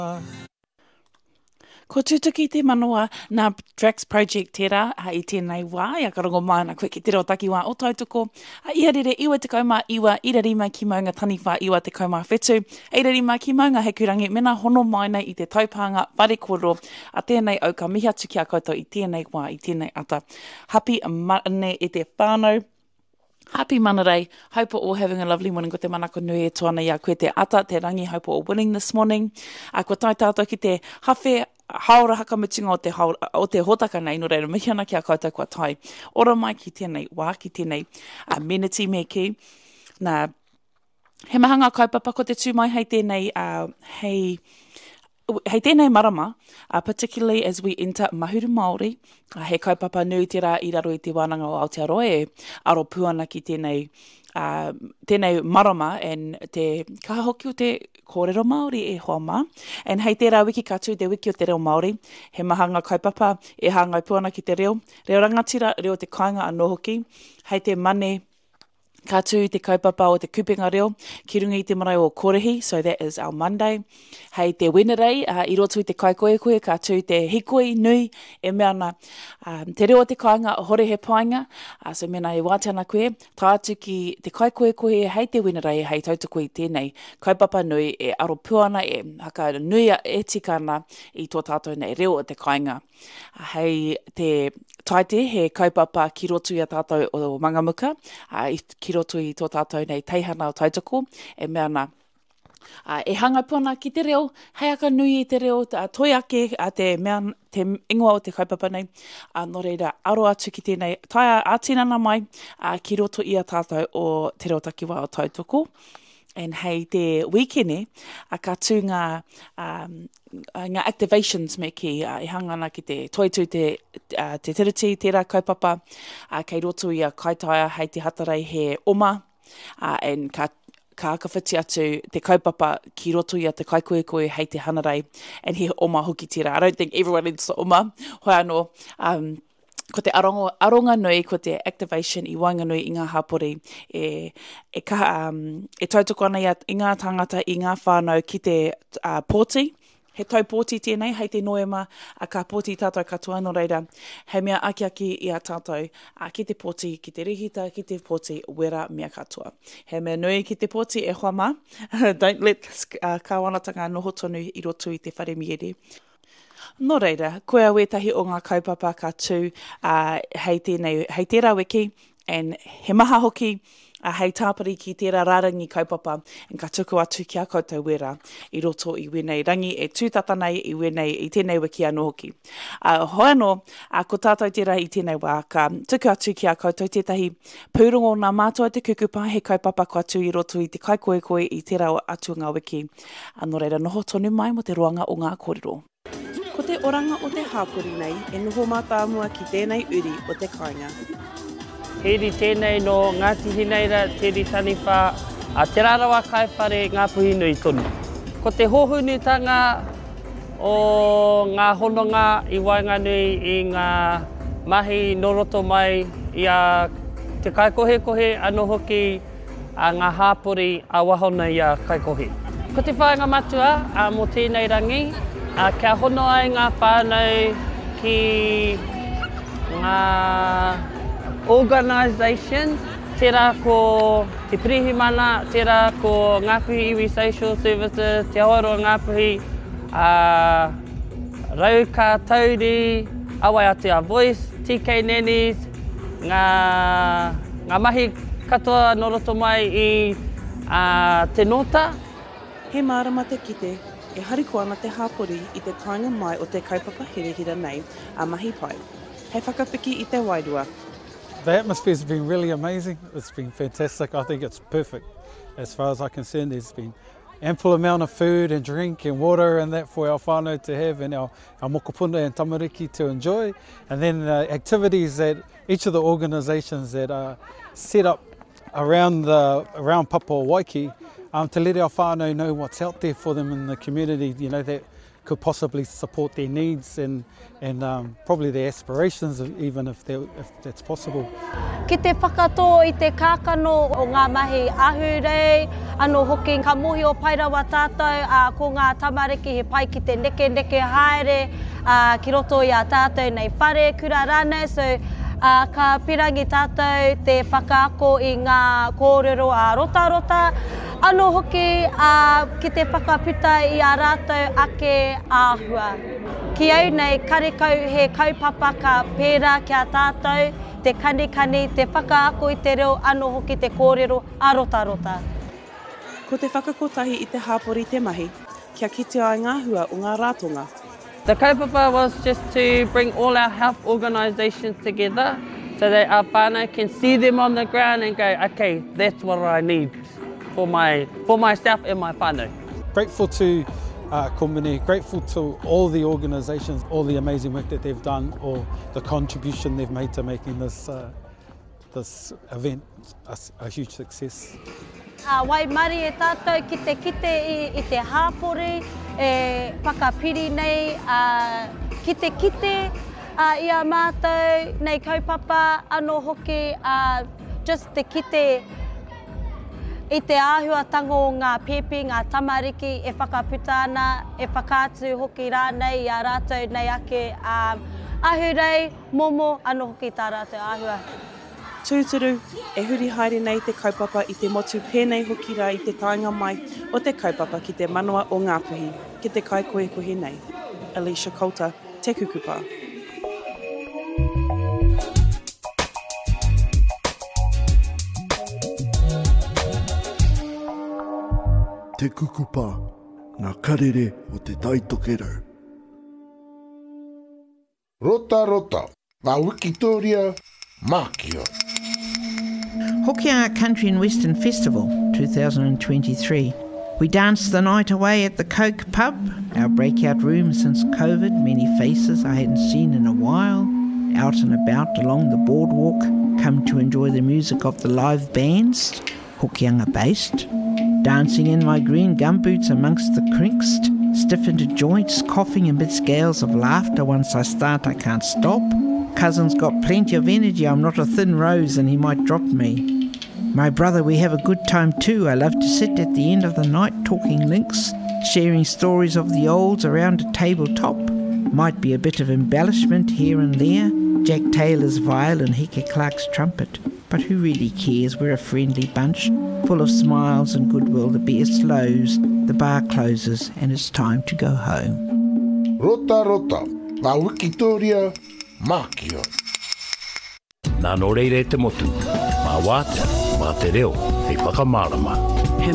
Ko tūtuki te manoa nā Drax Project tērā i tēnei wā, ia karongo mai ana koe ki te reo taki wā o tautoko. Ia rere iwa te kaumā iwa, ira rima ki maunga taniwha iwa te kaumā whetū. Ira rima ki maunga hekurangi, mena hono mai nei i te taupanga whare koro. A tēnei au ka mihi atu ki a koutou i tēnei wā, i tēnei ata. Happy mane e te whānau. Happy mana rei. Hope we're all having a lovely morning. Ko te manako nui e toana ia koe te ata, te rangi. Hope we're all winning this morning. Ko tai tātou ki te hawhe, haora hakamutunga o te hotaka nei, no reira mihi ana ki a koutou kua tai. Ora mai ki tēnei wā, ki tēnei meneti me ki. Nā, he mahanga kaupapa ko te tūmai hei tēnei, hei tēnei marama, particularly as we enter Mahuru Māori, he kaupapa nui tērā i raro i te wānanga o Aotearoa e aro puana ki tēnei, tēnei marama and te kaha hoki o te kōrero Māori e hoa mā. And hei tērā wiki katu, te wiki o te reo Māori, he mahanga kaupapa e hāngai puana ki te reo. Reo rangatira, reo te kāinga anō hoki, hei te mane katu, te kaupapa o te kupenga reo, ki runga i te marae o kōrehi, so that is our Monday. Hei te wenerei, i roto i te kaikoe koe, katu te hikoi nui, e mea ana, te reo o te kāinga o hore he painga, so mena e wātana koe, tā atu ki te kaikoe koe, hei te wenerei, hei tautoko i tēnei, kaupapa nui e aro puana, e haka nui e tikana i tō tātou nei reo o te kāinga. Hei te taite, he kaupapa ki roto i a tātou o Mangamuka, ki roto i tō tātou nei teihana o tautoko, e mea ana, e hanga puana ki te reo, hei aka nui i te reo, toi ake te mea, te ingoa o te kaupapa nei, no reira, aro atu ki tēnei, tai ātinana mai, ki roto i a tātou o te reo takiwa o tautoko. And hei te weekene, ka tū ngā activations me ki, e hangana ki te toitu te tiriti, tērā kaupapa, kei roto i a kaitaia hei te hatarei he oma, and ka akawhiti atu te kaupapa ki roto i a te kaikoekoe hei te hanarei, and he oma hoki tira. I don't think everyone needs the oma, hoi anō, ko te aronga nui, ko te activation i Wainganui i ngā hapori, e tautoko ana i ngā tangata, i ngā whānau ki te pōti. He tau pōti tēnei, hei te noema, ka pōti tātou katoa no reira. Hei mea aki i a tātou, ki te pōti, ki te rihita, ki te pōti, wera mea katoa. Hei mea nui ki te pōti e hoa mā. Don't let kāwanatanga noho tonu i roto i te whare miere. No reira, koe a wetahi o ngā kaupapa ka tū hei tērā wiki, and he maha hoki hei tāpari ki tērā rārangi kaupapa, and ka tuku atu ki a koutou wera i roto i wenei rangi e tūtata nei i wenei i tēnei wiki anō hoki. Hoi anō, ko tātou tērā i tēnei wā, ka tuku atu ki a koutou tētahi pūrongo nā mātua te kukupa, he kaupapa ko atu i roto i te kaikoekoe i tērā atu ngā wiki. No reira, noho tonu mai mo te roanga o ngā kōrero. Ko te oranga o te hāpuri nei, e noho mātāmua ki tēnei uri o te kāinga. Heri tēnei no Ngāti Hineira, Teri Taniwha, te rārawa kaiwhare ngā puhi nui tonu. Ko te hōhunutanga o ngā hononga i Wainganui i ngā mahi noroto mai i a te kaikohe anō hoki a ngā hāpuri a wahona i a kaikohe. Ko te whāinga matua mō tēnei rangi, kia hono ai ngā whānau ki ngā organisations, tērā ko te Pirihimana, tērā ko Ngāpuhi Iwi Social Services, te Awaroa Ngāpuhi, Rauka Tauri, Awaiatea Voice, TK Nannies, ngā mahi katoa noroto mai i te nota. He mārama te kite, e hariko ana te hāpori i te kāinga mai o te kaupapa hirihira nei a mahi pai. Hei whakawhiki i te wairua. The atmosphere's been really amazing. It's been fantastic. I think it's perfect as far as I'm concerned. There's been ample amount of food and drink and water and that for our whānau to have and our mokopuna and tamariki to enjoy. And then activities that each of the organisations that are set up around Papua Waiki to let our whānau know what's out there for them in the community, you know, that could possibly support their needs and probably their aspirations, even if that's possible. Ki te whakatō I te kākano o ngā mahi ahurei, anō hoki ka muhi o Pairawa tātou, ko ngā tamariki he pai ki te neke haere, ki roto I a tātou nei whare kura rānei, so ka pirangi tātou te whakaako I ngā kōrero a rota, anō hoki ki te whakapita I a rātou ake āhua. Ki au nei karekau he kaupapa ka pērā kia tātou, te kanikani, te whakaako I te reo, anō hoki te kōrero a rota. Ko te whakakotahi I te hāpori te mahi, kia kite ai ngā hua o ngā rātonga. The kaupapa was just to bring all our health organisations together so that our whānau can see them on the ground and go, okay, that's what I need for myself and my whānau. Grateful to Komene, grateful to all the organisations, all the amazing work that they've done, or the contribution they've made to making this event a huge success. Wai mari e tātou ki te kite I te hāpori, e whakapiri nei, ki te kite I a mātou nei kaupapa, anō hoki, just te kite I te āhuatango o ngā pepe, ngā tamariki, e whakaputa ana, e whakātu hoki rānei I a rātou nei ake ahurei, momo, anō hoki tā rātou āhua. Tūturu, e huri haere nei te kaupapa I te motu pēnei hoki rā I te tainga mai o te kaupapa ki te manawa o Ngāpuhi, ki te kai koe nei. Alicia Coulter, Te Kukupa. Te Kukupa, ngā karere o te taitokerau. Rota, ngā Wikitoria, Mākia. Hokianga Country and Western Festival 2023. We danced the night away at the Coke Pub, our breakout room since COVID, many faces I hadn't seen in a while, out and about along the boardwalk, come to enjoy the music of the live bands, Hokianga based, dancing in my green gumboots amongst the crinks, stiff into joints, coughing amidst gales of laughter. Once I start I can't stop. Cousin's got plenty of energy, I'm not a thin rose and he might drop me. My brother, we have a good time too. I love to sit at the end of the night talking links, sharing stories of the olds around a tabletop. Might be a bit of embellishment here and there, Jack Taylor's violin, Heke Clark's trumpet. But who really cares? We're a friendly bunch, full of smiles and goodwill. The beer slows, the bar closes and it's time to go home. Rota, ngā Wikitoria, Mākia. Nā no reire te motu, mā wātea, mā te reo, hei whakamārama.